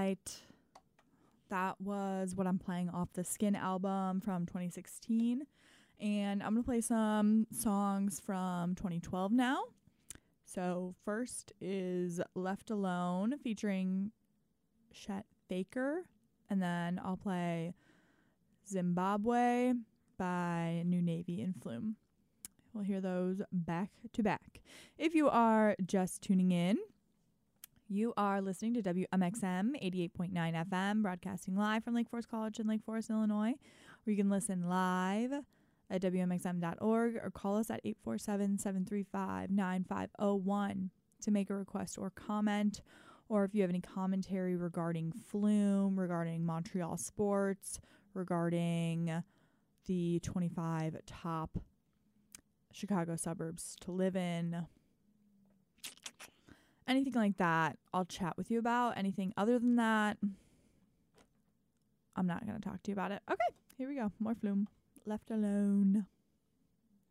right. That was what I'm playing off the Skin album from 2016. And I'm going to play some songs from 2012 now. So first is Left Alone featuring Chet Baker. And then I'll play Zimbabwe by New Navy and Flume. We'll hear those back to back. If you are just tuning in, you are listening to WMXM 88.9 FM, broadcasting live from Lake Forest College in Lake Forest, Illinois, where you can listen live at WMXM.org or call us at 847-735-9501 to make a request or comment, or if you have any commentary regarding Flume, regarding Montreal sports, regarding the 25 top Chicago suburbs to live in, anything like that, I'll chat with you about. Anything other than that, I'm not going to talk to you about it. Okay, here we go. More Flume. Left Alone.